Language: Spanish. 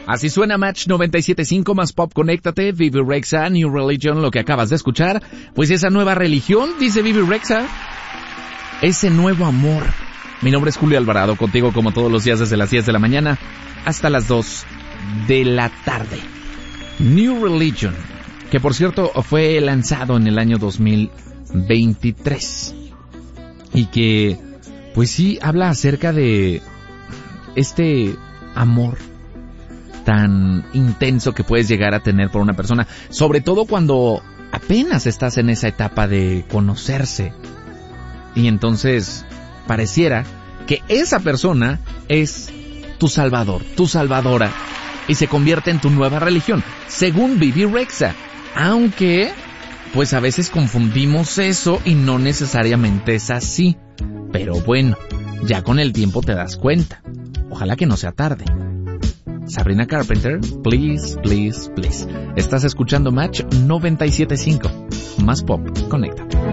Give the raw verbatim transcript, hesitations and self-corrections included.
Así suena Match noventa y siete punto cinco más Pop, conéctate, Vivi Rexha, New Religion, lo que acabas de escuchar. Pues esa nueva religión, dice Vivi Rexha, ese nuevo amor. Mi nombre es Julio Alvarado, contigo como todos los días desde las diez de la mañana hasta las dos de la tarde. New Religion, que por cierto fue lanzado en el año dos mil veintitrés y que pues sí habla acerca de este amor tan intenso que puedes llegar a tener por una persona, sobre todo cuando apenas estás en esa etapa de conocerse y entonces pareciera que esa persona es tu salvador, tu salvadora y se convierte en tu nueva religión, según Vivi Rexha, aunque pues a veces confundimos eso y no necesariamente es así. Pero bueno, ya con el tiempo te das cuenta. Ojalá que no sea tarde. Sabrina Carpenter, please, please, please. Estás escuchando Match noventa y siete punto cinco. Más Pop, conéctate.